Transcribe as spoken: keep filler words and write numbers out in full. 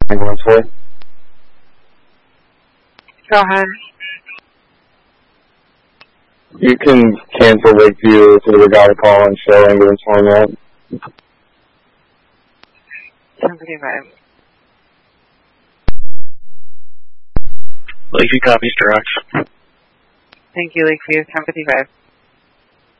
ambulance for? Go ahead. You can cancel Lakeview to the Regatta call and show ambulance format. ten fifty-five. Lakeview copies direct. Thank you, Lakeview. ten fifty-five.